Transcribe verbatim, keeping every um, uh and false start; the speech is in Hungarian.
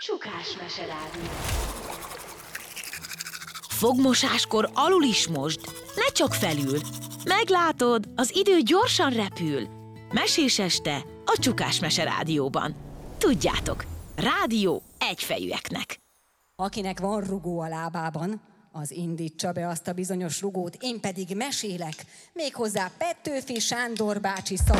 Csukás meserádió. Fogmosáskor alul is mosd, ne csak felül. Meglátod, az idő gyorsan repül. Mesés este a Csukás meserádióban. Tudjátok, rádió egyfejűeknek. Akinek van rugó a lábában, az indítsa be azt a bizonyos rugót, én pedig mesélek, méghozzá Petőfi Sándor bácsi szavaiból.